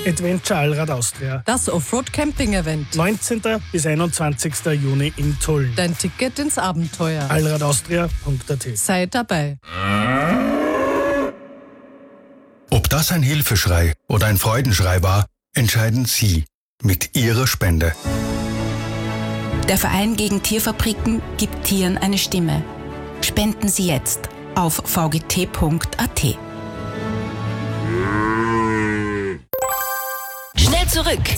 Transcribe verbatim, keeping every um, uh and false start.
Adventure Allrad Austria. Das Offroad-Camping-Event. neunzehnten bis einundzwanzigsten Juni in Tulln. Dein Ticket ins Abenteuer. allradaustria punkt a t. Sei dabei. Ob das ein Hilfeschrei oder ein Freudenschrei war, entscheiden Sie mit Ihrer Spende. Der Verein gegen Tierfabriken gibt Tieren eine Stimme. Spenden Sie jetzt auf v g t punkt a t. Schnell zurück.